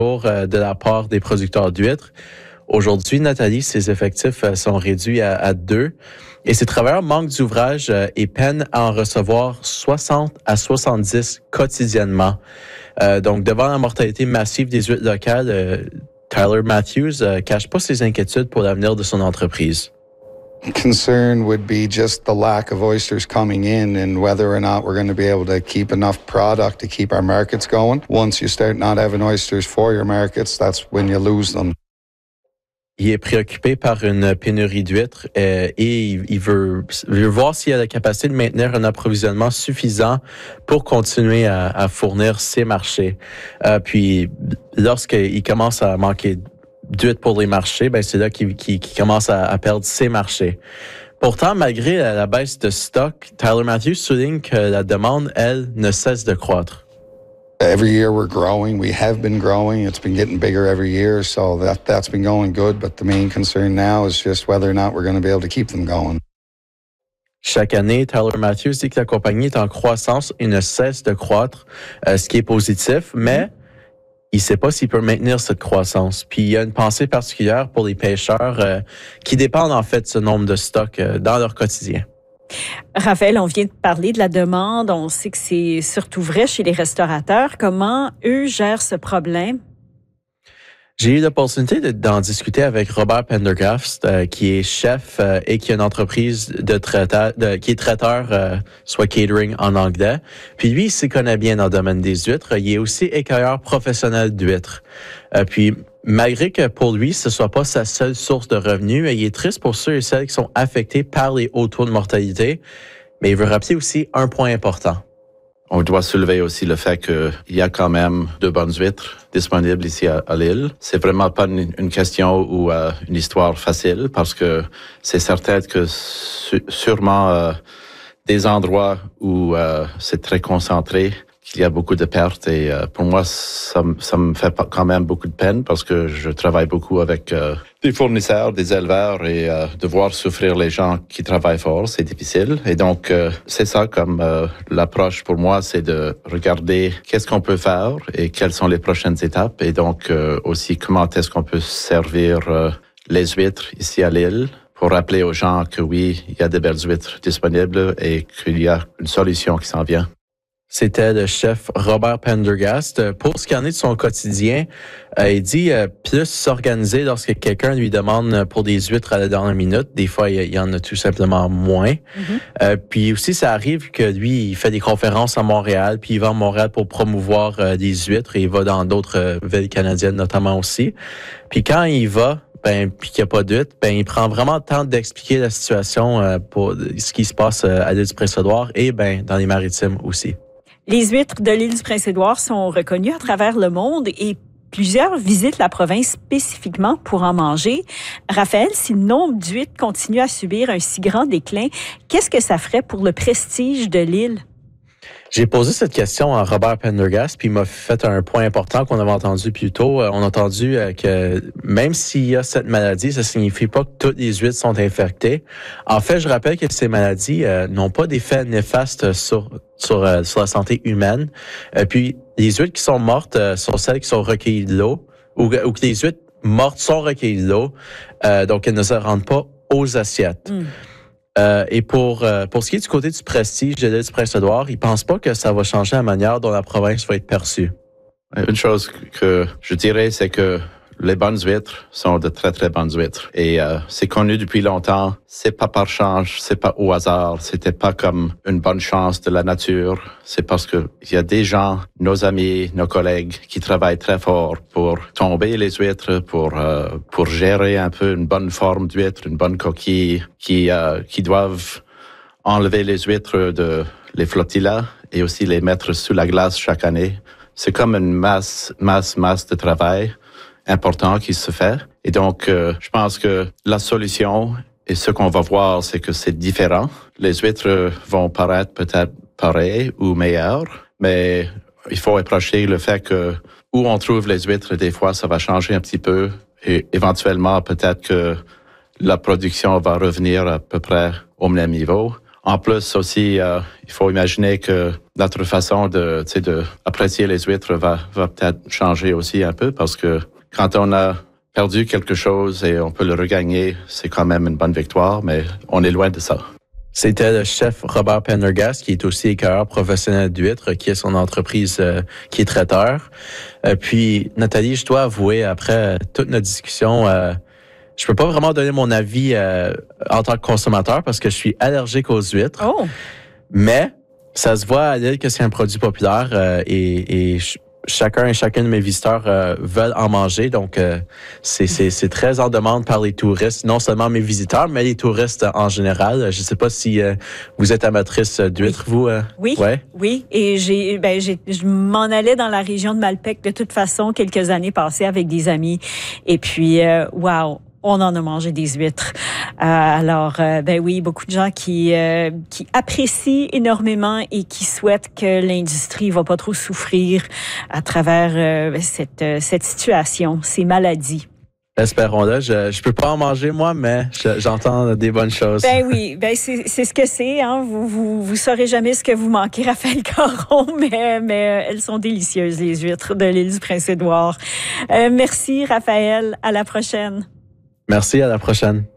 de la part des producteurs d'huîtres. Aujourd'hui, Nathalie, ses effectifs sont réduits à 2 et ses travailleurs manquent d'ouvrage et peinent à en recevoir 60 à 70 quotidiennement. Donc, devant la mortalité massive des huîtres locales, Tyler Matthews cache pas ses inquiétudes pour l'avenir de son entreprise. Concern would be just the lack of oysters coming in and whether or not we're going to be able to keep enough product to keep our markets going. Once you start not having oysters for your markets, that's when you lose them. Il est préoccupé par une pénurie d'huîtres et il veut voir s'il a la capacité de maintenir un approvisionnement suffisant pour continuer à fournir ses marchés. Puis, lorsqu'il commence à manquer d'huîtres pour les marchés, ben c'est là qu'il commence à perdre ses marchés. Pourtant, malgré la baisse de stock, Tyler Matthews souligne que la demande, elle, ne cesse de croître. Every year we're growing. We have been growing. It's been getting bigger every year, so that's been going good. But the main concern now is just whether or not we're going to be able to keep them going. Chaque année, Tyler Matthews dit que la compagnie est en croissance et ne cesse de croître, ce qui est positif, mais il ne sait pas s'il peut maintenir cette croissance. Puis il y a une pensée particulière pour les pêcheurs qui dépendent en fait de ce nombre de stocks dans leur quotidien. Raphaël, on vient de parler de la demande. On sait que c'est surtout vrai chez les restaurateurs. Comment eux gèrent ce problème? J'ai eu l'opportunité d'en discuter avec Robert Pendergast, qui est chef et qui a une entreprise qui est traiteur, soit catering en anglais. Puis lui, il s'y connaît bien dans le domaine des huîtres. Il est aussi écueilleur professionnel d'huîtres. Puis malgré que pour lui, ce soit pas sa seule source de revenus, il est triste pour ceux et celles qui sont affectés par les hauts taux de mortalité. Mais il veut rappeler aussi un point important. On doit soulever aussi le fait qu'il y a quand même de bonnes huîtres disponibles ici à l'île. C'est vraiment pas une question ou une histoire facile parce que c'est certain que sûrement des endroits où c'est très concentré, qu'il y a beaucoup de pertes et pour moi, ça me fait quand même beaucoup de peine parce que je travaille beaucoup avec des fournisseurs, des éleveurs et de voir souffrir les gens qui travaillent fort, c'est difficile. Et donc, c'est ça comme l'approche pour moi, c'est de regarder qu'est-ce qu'on peut faire et quelles sont les prochaines étapes et donc aussi comment est-ce qu'on peut servir les huîtres ici à l'île pour rappeler aux gens que oui, il y a de belles huîtres disponibles et qu'il y a une solution qui s'en vient. C'était le chef Robert Pendergast. Pour ce qui en est de son quotidien, il dit plus s'organiser lorsque quelqu'un lui demande pour des huîtres à la dernière minute. Des fois, il y en a tout simplement moins. Puis aussi, ça arrive que lui, il fait des conférences à Montréal, puis il va à Montréal pour promouvoir des huîtres et il va dans d'autres villes canadiennes notamment aussi. Puis quand il va, puis qu'il n'y a pas d'huîtres, il prend vraiment le temps d'expliquer la situation pour ce qui se passe à l'île du Prince-Édouard et dans les Maritimes aussi. Les huîtres de l'île du Prince-Édouard sont reconnues à travers le monde et plusieurs visitent la province spécifiquement pour en manger. Raphaël, si le nombre d'huîtres continue à subir un si grand déclin, qu'est-ce que ça ferait pour le prestige de l'île? J'ai posé cette question à Robert Pendergast, puis il m'a fait un point important qu'on avait entendu plus tôt. On a entendu que même s'il y a cette maladie, ça signifie pas que toutes les huîtres sont infectées. En fait, je rappelle que ces maladies n'ont pas d'effet néfaste sur la santé humaine. Puis les huîtres qui sont mortes sont celles qui sont recueillies de l'eau, ou que les huîtres mortes sont recueillies de l'eau, donc elles ne se rendent pas aux assiettes. Et pour ce qui est du côté du prestige de l'île du Prince-Édouard, il pense pas que ça va changer la manière dont la province va être perçue. Une chose que je dirais, c'est que les bonnes huîtres sont de très, très bonnes huîtres. Et c'est connu depuis longtemps. C'est pas par chance, c'est pas au hasard. C'était pas comme une bonne chance de la nature. C'est parce que il y a des gens, nos amis, nos collègues, qui travaillent très fort pour tomber les huîtres, pour gérer un peu une bonne forme d'huître, une bonne coquille, qui doivent enlever les huîtres de les flottillas et aussi les mettre sous la glace chaque année. C'est comme une masse de travail important qui se fait. Et donc, je pense que la solution, et ce qu'on va voir, c'est que c'est différent. Les huîtres vont paraître peut-être pareilles ou meilleures, mais il faut approcher le fait que où on trouve les huîtres, des fois, ça va changer un petit peu. Et éventuellement, peut-être que la production va revenir à peu près au même niveau. En plus aussi, il faut imaginer que notre façon de apprécier les huîtres va peut-être changer aussi un peu parce que quand on a perdu quelque chose et on peut le regagner, c'est quand même une bonne victoire, mais on est loin de ça. C'était le chef Robert Pendergast, qui est aussi écœureur professionnel d'huîtres, qui est son entreprise, qui est traiteur. Puis, Nathalie, je dois avouer, après toute notre discussion, je peux pas vraiment donner mon avis en tant que consommateur parce que je suis allergique aux huîtres. Oh! Mais ça se voit à l'île que c'est un produit populaire et chacun et chacune de mes visiteurs veulent en manger. Donc, c'est très en demande par les touristes, non seulement mes visiteurs, mais les touristes en général. Je ne sais pas si vous êtes amatrice d'huîtres, vous. Oui, ouais? oui. Et je m'en allais dans la région de Malpec de toute façon quelques années passées avec des amis. Et puis, wow! On en a mangé des huîtres. Alors, oui, beaucoup de gens qui apprécient énormément et qui souhaitent que l'industrie va pas trop souffrir à travers cette situation, ces maladies. Espérons-le. Je peux pas en manger, moi, mais j'entends des bonnes choses. Ben oui, c'est ce que c'est. Hein. Vous saurez jamais ce que vous manquez, Raphaël Caron, mais elles sont délicieuses, les huîtres de l'île du Prince-Édouard. Merci, Raphaël. À la prochaine. Merci, à la prochaine.